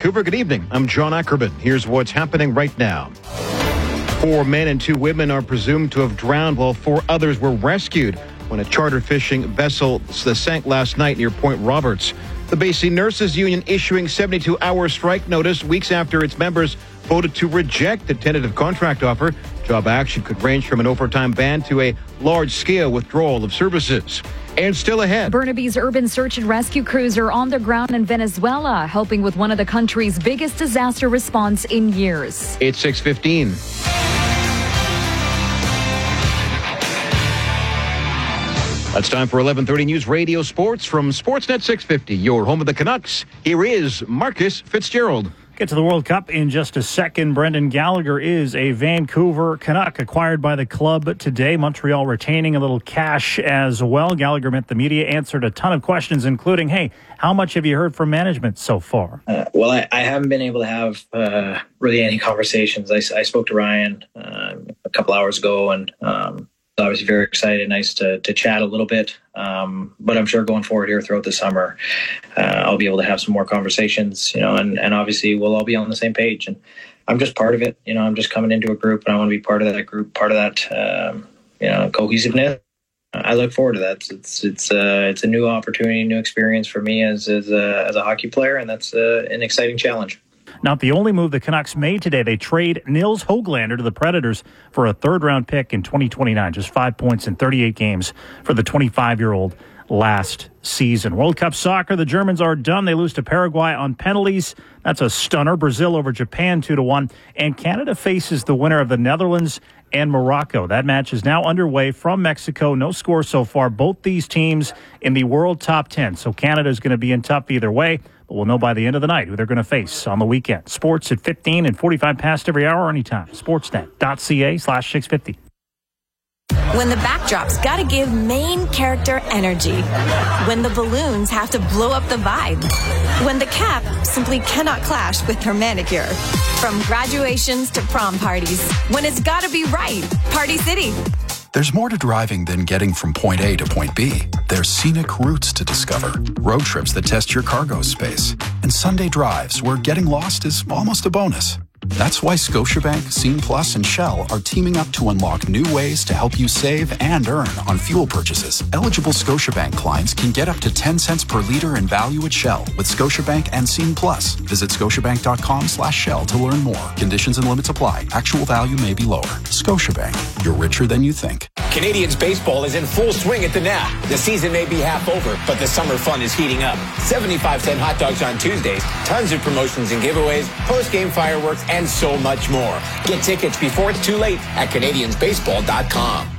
Vancouver. Good evening. I'm John Ackerman. Here's what's happening right now. 4 men and 2 women are presumed to have drowned while 4 others were rescued when a charter fishing vessel sank last night near Point Roberts. The BC Nurses Union issuing 72-hour strike notice weeks after its members voted to reject the tentative contract offer. Job action could range from an overtime ban to a large-scale withdrawal of services. And still ahead, Burnaby's urban search and rescue crews are on the ground in Venezuela, helping with one of the country's biggest disaster response in years. It's 6:15. It's time for 11:30 News Radio Sports from Sportsnet 650, your home of the Canucks. Here is Marcus Fitzgerald. Get to the World Cup in just a second. Brendan Gallagher is a Vancouver Canuck acquired by the club today. Montreal retaining a little cash as well. Gallagher met the media, answered a ton of questions, including, hey, how much have you heard from management so far? Well, I haven't been able to have really any conversations. I spoke to Ryan a couple hours ago, and obviously very excited. Nice to chat a little bit. But I'm sure going forward here throughout the summer, I'll be able to have some more conversations, and obviously we'll all be on the same page. And I'm just part of it. I'm just coming into a group and I want to be part of that group, part of that, cohesiveness. I look forward to that. It's a new opportunity, new experience for me as a hockey player. And that's an exciting challenge. Not the only move the Canucks made today. They trade Nils Höglander to the Predators for a third-round pick in 2029. Just 5 points in 38 games for the 25-year-old last season. World Cup soccer, the Germans are done. They lose to Paraguay on penalties. That's a stunner. Brazil over Japan 2-1. And Canada faces the winner of the Netherlands and Morocco. That match is now underway from Mexico. No score so far. Both these teams in the world top 10. So Canada is going to be in tough either way. But we'll know by the end of the night who they're going to face on the weekend. Sports at 15 and 45 past every hour anytime. Sportsnet.ca/650. When the backdrop's got to give main character energy. When the balloons have to blow up the vibe. When the cap simply cannot clash with her manicure. From graduations to prom parties. When it's got to be right. Party City. There's more to driving than getting from point A to point B. There's scenic routes to discover, road trips that test your cargo space, and Sunday drives where getting lost is almost a bonus. That's why Scotiabank, Scene Plus, and Shell are teaming up to unlock new ways to help you save and earn on fuel purchases. Eligible Scotiabank clients can get up to 10 cents per liter in value at Shell with Scotiabank and Scene Plus. Visit scotiabank.com/Shell to learn more. Conditions and limits apply. Actual value may be lower. Scotiabank. You're richer than you think. Canadians baseball is in full swing at the Nap. The season may be half over, but the summer fun is heating up. 75-cent hot dogs on Tuesdays, tons of promotions and giveaways, post-game fireworks, and so much more. Get tickets before it's too late at CanadiansBaseball.com.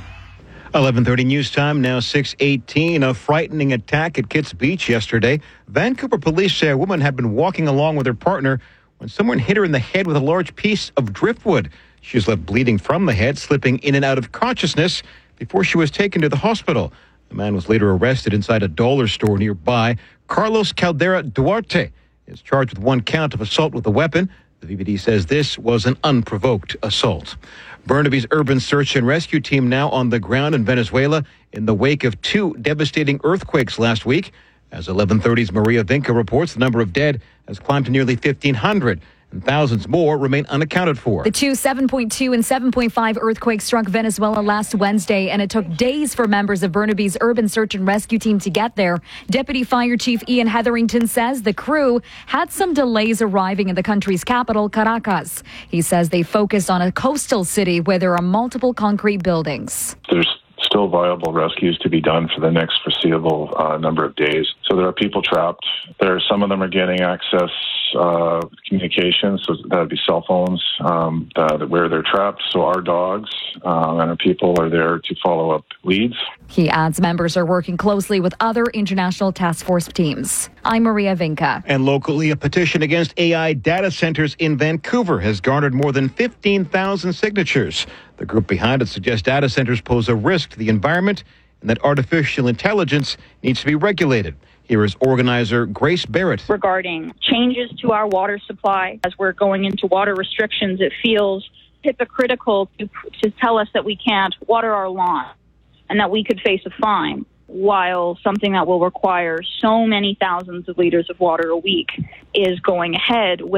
11:30 news time, now 6:18. A frightening attack at Kits Beach yesterday. Vancouver police say a woman had been walking along with her partner when someone hit her in the head with a large piece of driftwood. She was left bleeding from the head, slipping in and out of consciousness before she was taken to the hospital. The man was later arrested inside a dollar store nearby. Carlos Caldera Duarte is charged with 1 count of assault with a weapon. The VPD says this was an unprovoked assault. Burnaby's urban search and rescue team now on the ground in Venezuela in the wake of 2 devastating earthquakes last week. As 11:30's Maria Vinca reports, the number of dead has climbed to nearly 1,500. And thousands more remain unaccounted for. The 2 7.2 and 7.5 earthquakes struck Venezuela last Wednesday, and it took days for members of Burnaby's urban search and rescue team to get there. Deputy Fire Chief Ian Hetherington says the crew had some delays arriving in the country's capital, Caracas. He says they focused on a coastal city where there are multiple concrete buildings. There's still viable rescues to be done for the next foreseeable number of days. So there are people trapped. Some of them are getting access communication, so that would be cell phones where they're trapped. So our dogs and our people are there to follow up leads. He adds members are working closely with other international task force teams. I'm Maria Vinca. And locally, a petition against AI data centers in Vancouver has garnered more than 15,000 signatures. The group behind it suggests data centers pose a risk to the environment and that artificial intelligence needs to be regulated. Here is organizer Grace Barrett. Regarding changes to our water supply, as we're going into water restrictions, it feels hypocritical to tell us that we can't water our lawn and that we could face a fine, while something that will require so many thousands of liters of water a week is going ahead with